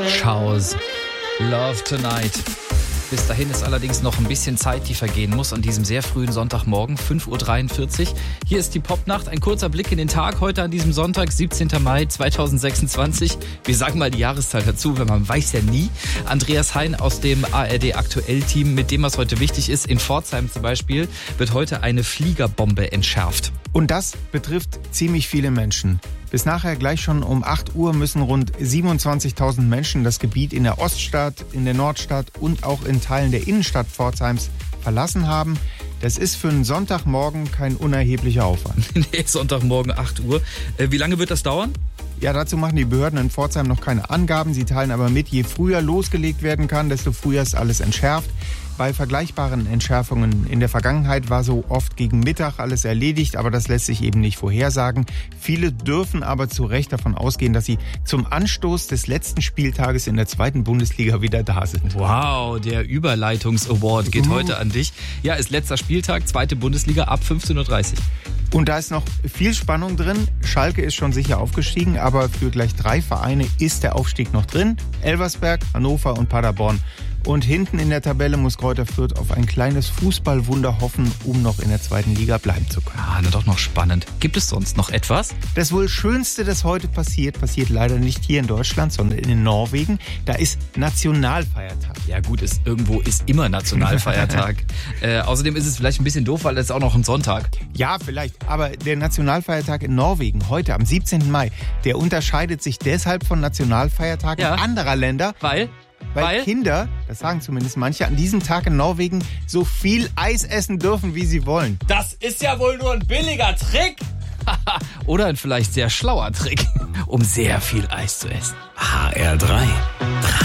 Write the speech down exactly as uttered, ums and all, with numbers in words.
Shows. Love Tonight. Bis dahin ist allerdings noch ein bisschen Zeit, die vergehen muss an diesem sehr frühen Sonntagmorgen, fünf Uhr dreiundvierzig. Hier ist die Popnacht, ein kurzer Blick in den Tag heute an diesem Sonntag, siebzehnten Mai zweitausendsechsundzwanzig. Wir sagen mal die Jahreszahl dazu, weil man weiß ja nie. Andreas Hein aus dem A R D Aktuell-Team, mit dem was heute wichtig ist, in Pforzheim zum Beispiel, wird heute eine Fliegerbombe entschärft. Und das betrifft ziemlich viele Menschen. Bis nachher gleich schon um acht Uhr müssen rund siebenundzwanzigtausend Menschen das Gebiet in der Oststadt, in der Nordstadt und auch in Teilen der Innenstadt Pforzheims verlassen haben. Das ist für einen Sonntagmorgen kein unerheblicher Aufwand. Nee, Sonntagmorgen acht Uhr. Äh, wie lange wird das dauern? Ja, dazu machen die Behörden in Pforzheim noch keine Angaben. Sie teilen aber mit, je früher losgelegt werden kann, desto früher ist alles entschärft. Bei vergleichbaren Entschärfungen in der Vergangenheit war so oft gegen Mittag alles erledigt, aber das lässt sich eben nicht vorhersagen. Viele dürfen aber zu Recht davon ausgehen, dass sie zum Anstoß des letzten Spieltages in der zweiten Bundesliga wieder da sind. Wow, der Überleitungs-Award geht Uh. heute an dich. Ja, ist letzter Spieltag, zweite Bundesliga ab fünfzehn Uhr dreißig. Und da ist noch viel Spannung drin. Schalke ist schon sicher aufgestiegen, aber für gleich drei Vereine ist der Aufstieg noch drin. Elversberg, Hannover und Paderborn. Und hinten in der Tabelle muss Greuther Fürth auf ein kleines Fußballwunder hoffen, um noch in der zweiten Liga bleiben zu können. Ah, na doch noch spannend. Gibt es sonst noch etwas? Das wohl Schönste, das heute passiert, passiert leider nicht hier in Deutschland, sondern in Norwegen. Da ist Nationalfeiertag. Ja gut, ist, irgendwo ist immer Nationalfeiertag. äh, außerdem ist es vielleicht ein bisschen doof, weil es ist auch noch ein Sonntag. Ja, vielleicht. Aber der Nationalfeiertag in Norwegen heute am siebzehnten Mai, der unterscheidet sich deshalb von Nationalfeiertagen Ja. anderer Länder. Weil? Weil, Weil? Kinder, das sagen zumindest manche, an diesem Tag in Norwegen so viel Eis essen dürfen, wie sie wollen. Das ist ja wohl nur ein billiger Trick. Oder ein vielleicht sehr schlauer Trick, um sehr viel Eis zu essen. H R drei